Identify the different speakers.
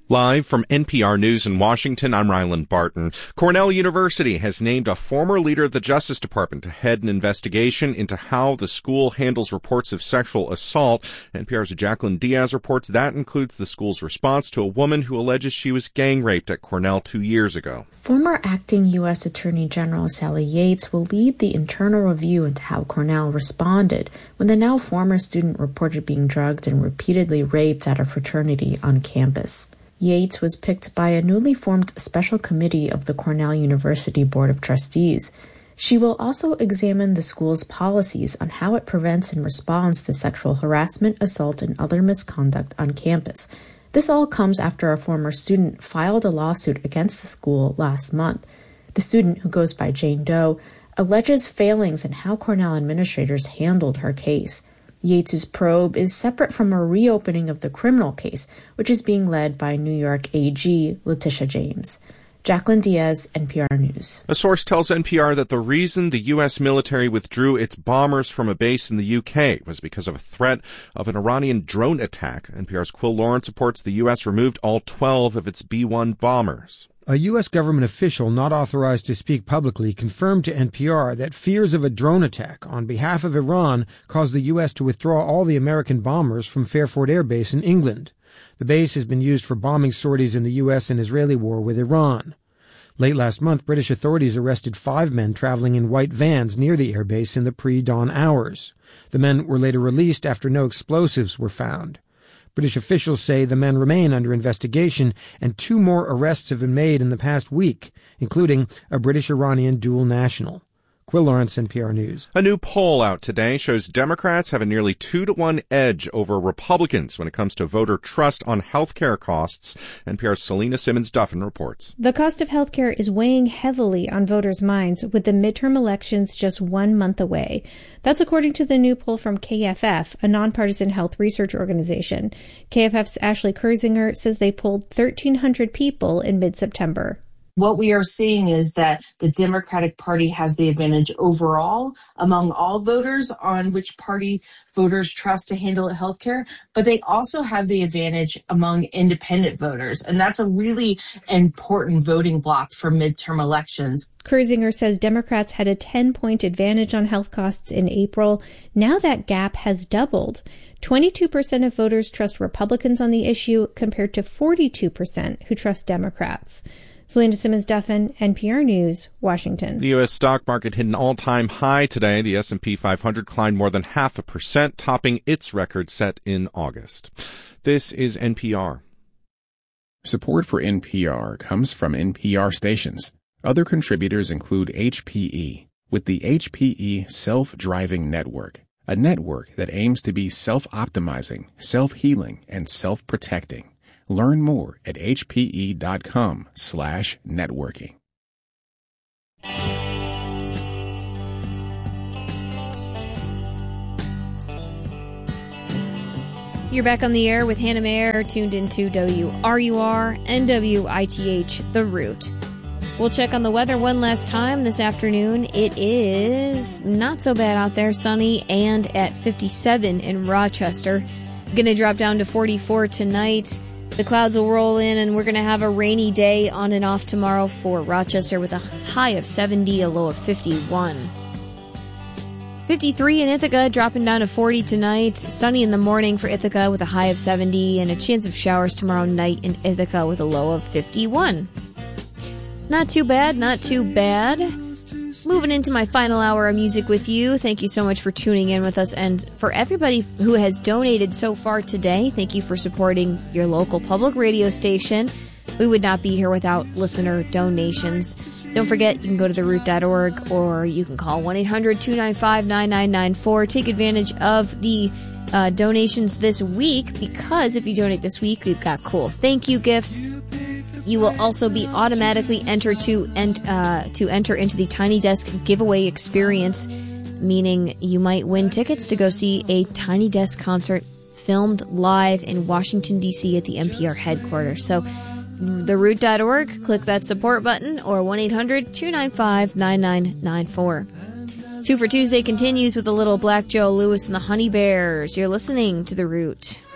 Speaker 1: Live from NPR News in Washington, I'm Ryland Barton. Cornell University has named a former leader of the Justice Department to head an investigation into how the school handles reports of sexual assault. NPR's Jacqueline Diaz reports that includes the school's response to a woman who alleges she was gang raped at Cornell 2 years ago.
Speaker 2: Former acting U.S. Attorney General Sally Yates will lead the internal review into how Cornell responded when the now former student reported being drugged and repeatedly raped at a fraternity on campus. Yates was picked by a newly formed special committee of the Cornell University Board of Trustees. She will also examine the school's policies on how it prevents and responds to sexual harassment, assault, and other misconduct on campus. This all comes after a former student filed a lawsuit against the school last month. The student, who goes by Jane Doe, alleges failings in how Cornell administrators handled her case. Yates's probe is separate from a reopening of the criminal case, which is being led by New York AG Letitia James. Jacqueline Diaz, NPR News.
Speaker 1: A source tells NPR that the reason the U.S. military withdrew its bombers from a base in the U.K. was because of a threat of an Iranian drone attack. NPR's Quill Lawrence reports the U.S. removed all 12 of its B-1 bombers.
Speaker 3: A U.S. government official not authorized to speak publicly confirmed to NPR that fears of a drone attack on behalf of Iran caused the U.S. to withdraw all the American bombers from Fairford Air Base in England. The base has been used for bombing sorties in the U.S. and Israeli war with Iran. Late last month, British authorities arrested 5 men traveling in white vans near the airbase in the pre-dawn hours. The men were later released after no explosives were found. British officials say the men remain under investigation, and 2 more arrests have been made in the past week, including a British-Iranian dual national. Quill Lawrence, NPR News.
Speaker 1: A new poll out today shows Democrats have a nearly 2-to-1 edge over Republicans when it comes to voter trust on health care costs. NPR's Selena Simmons-Duffin reports.
Speaker 4: The cost of health care is weighing heavily on voters' minds with the midterm elections just 1 month away. That's according to the new poll from KFF, a nonpartisan health research organization. KFF's Ashley Kurzinger says they polled 1,300 people in mid-September.
Speaker 5: What we are seeing is that the Democratic Party has the advantage overall among all voters on which party voters trust to handle healthcare, but they also have the advantage among independent voters. And that's a really important voting block for midterm elections.
Speaker 4: Kurzinger says Democrats had a 10-point advantage on health costs in April. Now that gap has doubled. 22% of voters trust Republicans on the issue compared to 42% who trust Democrats. Selena Simmons-Duffin, NPR News, Washington.
Speaker 1: The U.S. stock market hit an all-time high today. The S&P 500 climbed more than 0.5%, topping its record set in August. This is NPR.
Speaker 6: Support for NPR comes from NPR stations. Other contributors include HPE, with the HPE Self-Driving Network, a network that aims to be self-optimizing, self-healing, and self-protecting. Learn more at hpe.com/networking.
Speaker 7: You're back on the air with Hannah Mayer, tuned into WRUR and WITH, The Root. We'll check on the weather one last time this afternoon. It is not so bad out there, sunny and at 57 in Rochester. Going to drop down to 44 tonight. The clouds will roll in, and we're going to have a rainy day on and off tomorrow for Rochester with a high of 70, a low of 51. 53 in Ithaca, dropping down to 40 tonight. Sunny in the morning for Ithaca with a high of 70, and a chance of showers tomorrow night in Ithaca with a low of 51. Not too bad, not too bad. Moving into my final hour of music with you. Thank you so much for tuning in with us, and for everybody who has donated so far today, thank you for supporting your local public radio station. We would not be here without listener donations. Don't forget, you can go to theroot.org, or you can call 1-800-295-9994. Take advantage of the donations this week, because if you donate this week, we've got cool thank you gifts. You will also be automatically entered to enter into the Tiny Desk giveaway experience, meaning you might win tickets to go see a Tiny Desk concert filmed live in Washington, D.C. at the NPR headquarters. So theroot.org, click that support button, or 1-800-295-9994. 2 for Tuesday continues with a little Black Joe Lewis and the Honey Bears. You're listening to The Root.